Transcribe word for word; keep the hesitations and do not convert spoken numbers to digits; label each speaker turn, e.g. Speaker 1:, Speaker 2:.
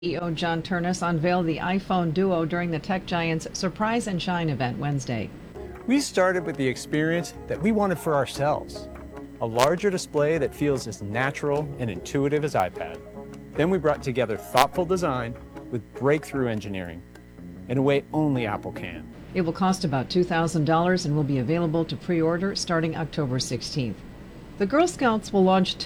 Speaker 1: C E O John Turnus unveiled the iPhone Duo during the tech giant's Surprise and Shine event Wednesday.
Speaker 2: We started with the experience that we wanted for ourselves, a larger display that feels as natural and intuitive as iPad. Then we brought together thoughtful design with breakthrough engineering in a way only Apple can.
Speaker 1: It will cost about two thousand dollars and will be available to pre-order starting October sixteenth. The Girl Scouts will launch